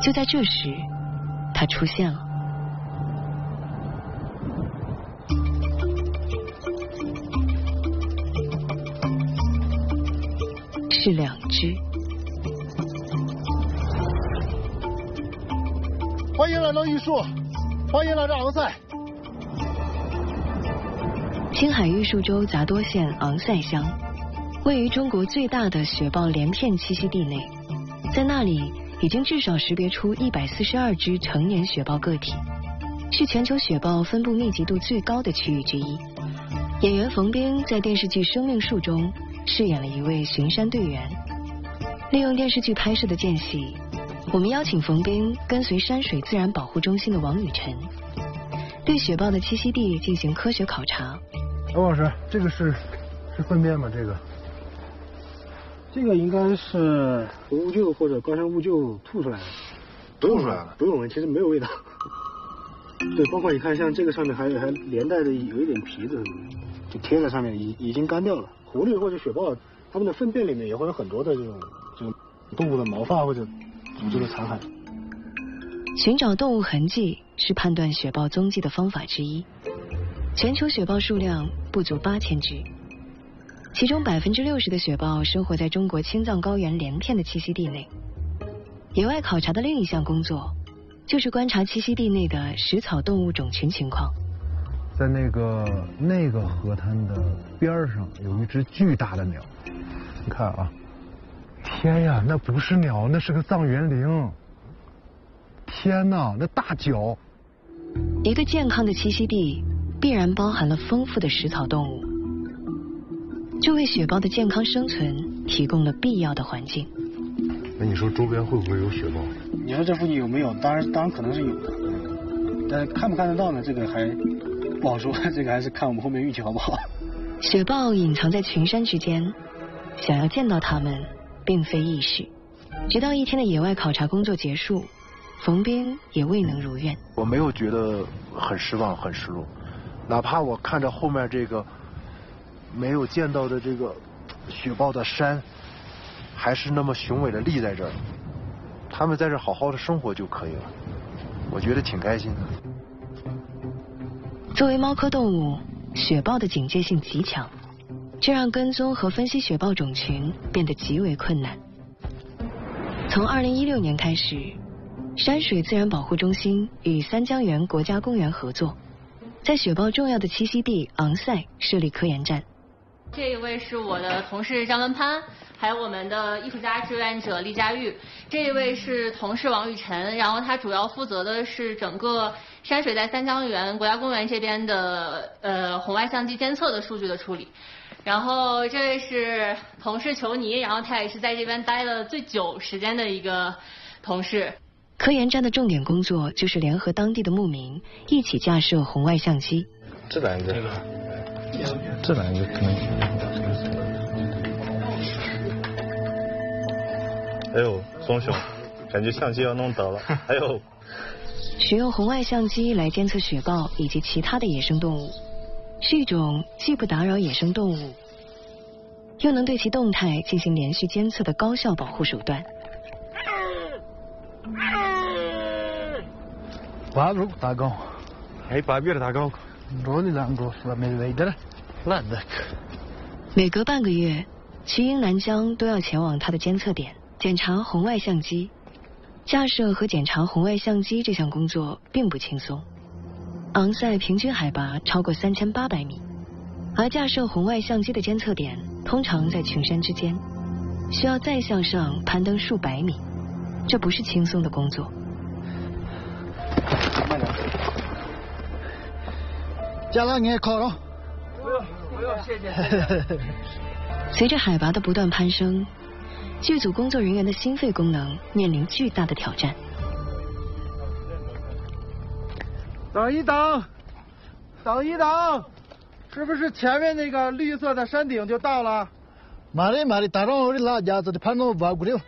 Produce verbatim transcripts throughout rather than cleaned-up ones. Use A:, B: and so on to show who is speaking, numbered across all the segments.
A: 就在这时，它出现了。是两只。
B: 欢迎来到玉树，欢迎来到昂塞。
A: 青海玉树州杂多县昂塞乡，位于中国最大的雪豹连片栖息地内，在那里已经至少识别出一百四十二只成年雪豹个体，是全球雪豹分布密集度最高的区域之一。演员冯彬在电视剧《生命树》中饰演了一位巡山队员。利用电视剧拍摄的间隙，我们邀请冯彬跟随山水自然保护中心的王雨晨，对雪豹的栖息地进行科学考察。
B: 王老师，这个是是粪便吗？这个？
C: 这个应该是乌桕或者高山乌桕吐出来的。
B: 吐出来了？
C: 不用闻，其实没有味道。对，包括你看，像这个上面还有还连带着有一点皮子，就贴在上面，已已经干掉了。狐狸或者雪豹，它们的粪便里面也会有很多的这种这种动物的毛发或者组织的残骸。
A: 寻找动物痕迹是判断雪豹踪迹的方法之一。全球雪豹数量不足八千只，其中百分之六十的雪豹生活在中国青藏高原连片的栖息地内。野外考察的另一项工作，就是观察栖息地内的食草动物种群情况。
B: 在那个那个河滩的边上有一只巨大的鸟，你看啊，天呀，那不是鸟，那是个藏原羚。天哪，那大脚！
A: 一个健康的栖息地必然包含了丰富的食草动物，这为雪豹的健康生存提供了必要的环境。
B: 那你说周边会不会有雪豹？
C: 你说这附近有没有？当然，当然可能是有的，但是看不看得到呢？这个还不好说，这个还是看我们后面运气好不好。
A: 雪豹隐藏在群山之间，想要见到它们并非易事。直到一天的野外考察工作结束，冯彬也未能如愿。
D: 我没有觉得很失望很失落，哪怕我看着后面这个没有见到的这个雪豹的山还是那么雄伟的立在这儿，他们在这好好的生活就可以了，我觉得挺开心的。
A: 作为猫科动物，雪豹的警戒性极强，这让跟踪和分析雪豹种群变得极为困难。从二零一六年开始，山水自然保护中心与三江源国家公园合作，在雪豹重要的栖息地昂塞设立科研站。
E: 这一位是我的同事张文攀，还有我们的艺术家志愿者厉佳玉。这一位是同事王雨晨，然后他主要负责的是整个山水在三江源国家公园这边的呃红外相机监测的数据的处理。然后这位是同事裘尼，然后他也是在这边待了最久时间的一个同事。
A: 科研站的重点工作就是联合当地的牧民一起架设红外相机。
B: 这哪一个？这个，这哪一个可能？
F: 哎呦，松熊，感觉相机要弄倒了。还有，
A: 使用红外相机来监测雪豹以及其他的野生动物，是一种既不打扰野生动物，又能对其动态进行连续监测的高效保护手段。
B: 八路大高，
F: 哎，八边大高，
B: 罗里两个是没味的了，烂的。
A: 每隔半个月，瞿英南江都要前往它的监测点检查红外相机。架设和检查红外相机这项工作并不轻松。昂塞平均海拔超过三千八百米，而架设红外相机的监测点通常在群山之间，需要再向上攀登数百米，这不是轻松的工作。
B: 加了你烤肉。
G: 不用不用，谢谢谢谢。
A: 随着海拔的不断攀升，剧组工作人员的心肺功能面临巨大的挑战。
G: 等一等，等一等，是不是前面那个绿色的山顶就到了？
B: 马里马里，打中我的拉架子的攀登瓦古六。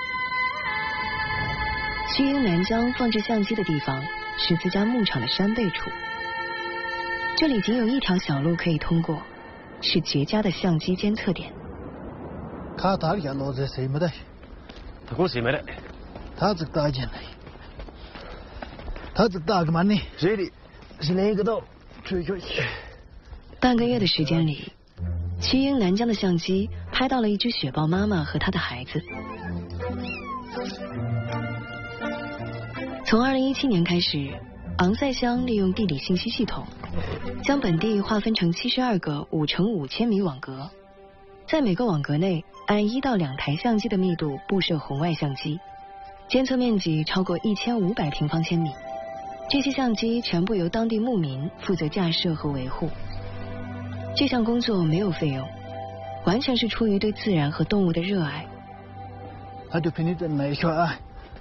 A: 瞿英南江放置相机的地方是自家牧场的山背处，这里仅有一条小路可以通过，是绝佳的相机监测点。
B: 卡塔里亚罗在谁没得？
F: 他过谁没得？
B: 他这个大件嘞。
G: 他是大个嘛呢？这里是哪个岛？追过去。
A: 半个月的时间里，奇英南疆的相机拍到了一只雪豹妈妈和她的孩子。从二零一七年开始，昂塞乡利用地理信息系统，将本地划分成七十二个五乘五千米网格，在每个网格内按一到两台相机的密度布设红外相机，监测面积超过一千五百平方千米。这些相机全部由当地牧民负责架设和维护。这项工作没有费用，完全是出于对自然和动物的热爱。
G: 他就凭你的美学啊！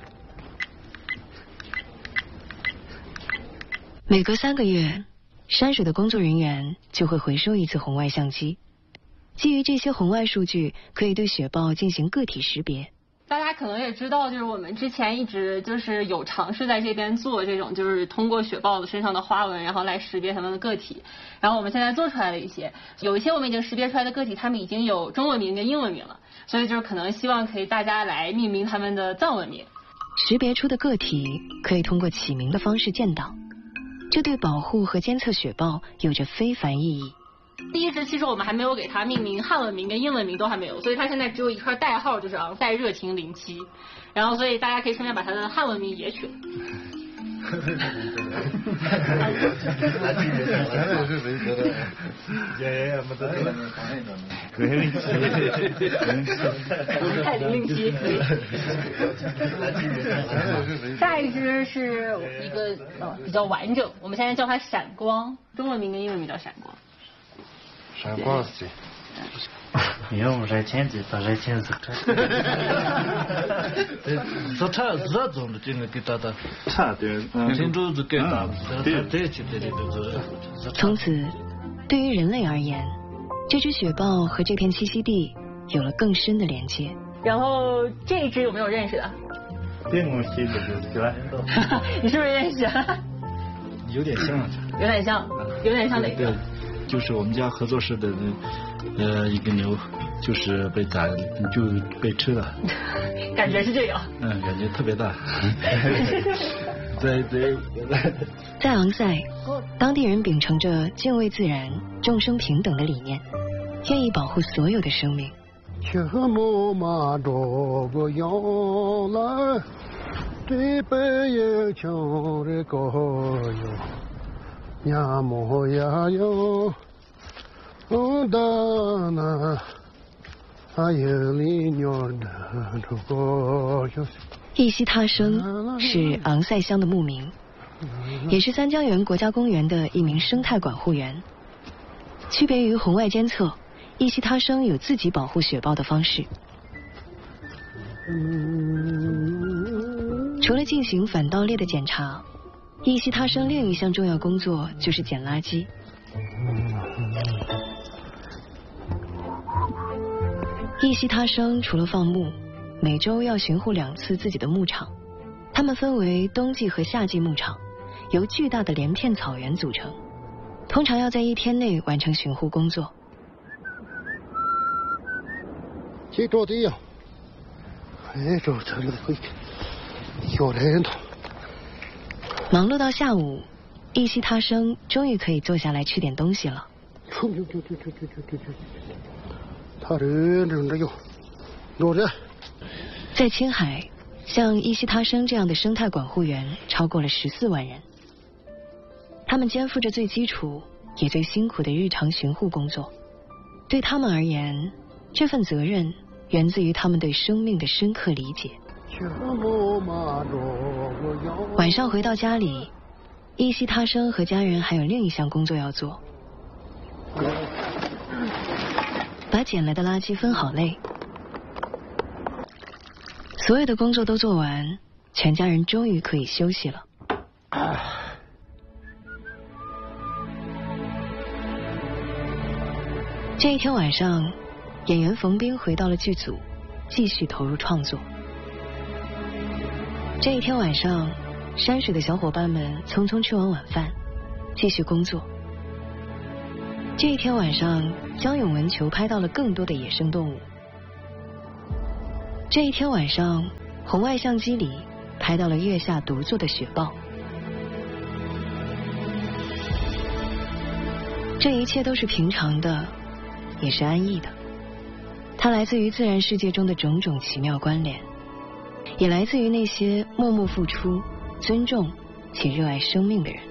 A: 每隔三个月，山水的工作人员就会回收一次红外相机。基于这些红外数据，可以对雪豹进行个体识别。
E: 大家可能也知道，就是我们之前一直就是有尝试在这边做这种，就是通过雪豹的身上的花纹，然后来识别它们的个体。然后我们现在做出来了一些，有一些我们已经识别出来的个体，它们已经有中文名跟英文名了，所以就是可能希望可以大家来命名它们的藏文名。
A: 识别出的个体可以通过起名的方式建档，这对保护和监测雪豹有着非凡意义。
E: 第一只其实我们还没有给它命名，汉文名跟英文名都还没有，所以它现在只有一串代号，就是昂塞热情零七，然后所以大家可以顺便把它的汉文名也取了。太零零七。下一只是一个呃比较完整，我们现在叫它闪光，中文名跟英文名叫闪光。
D: 闪光是谁？
H: 因为我在前几把在前是看。说差这种的这个给他的差点，听着是给他的，对对对对对。
A: 从此，对于人类而言，这只雪豹和这片栖息地有了更深的连接。
E: 然后这一只有没有认识的？
F: 这我记得就是。
E: 你是不是认识？
H: 有点像。
E: 有点像，有点像哪个？
H: 就是我们家合作社的呃一个牛，就是被宰，就被吃了。
E: 感觉是这样。
H: 嗯，感觉特别大。在在
A: 在昂塞，当地人秉承着敬畏自然、众生平等的理念，愿意保护所有的生命。
I: 呀么呀哟，哦哒那，啊有里鸟的这个就是。
A: 伊西他生是昂塞乡的牧民，也是三江源国家公园的一名生态管护员。区别于红外监测，伊西他生有自己保护雪豹的方式。除了进行反盗猎的检查，伊西他生另一项重要工作就是捡垃圾。伊西他生除了放牧，每周要巡护两次自己的牧场。它们分为冬季和夏季牧场，由巨大的连片草原组成，通常要在一天内完成巡护工作。
I: 这着地呀，哎，这这了会有人头。
A: 忙碌到下午，伊西他生终于可以坐下来吃点东西了。
I: 他人真的有，有人。
A: 在青海，像伊西他生这样的生态管护员超过了十四万人，他们肩负着最基础也最辛苦的日常巡护工作。对他们而言，这份责任源自于他们对生命的深刻理解。晚上回到家里，伊西他生和家人还有另一项工作要做，把捡来的垃圾分好类。所有的工作都做完，全家人终于可以休息了。这一天晚上，演员冯斌回到了剧组，继续投入创作。这一天晚上，山水的小伙伴们匆匆吃完晚饭，继续工作。这一天晚上，江永文球拍到了更多的野生动物。这一天晚上，红外相机里拍到了月下独坐的雪豹。 这一切都是平常的，也是安逸的。它来自于自然世界中的种种奇妙关联，也来自于那些默默付出、尊重且热爱生命的人。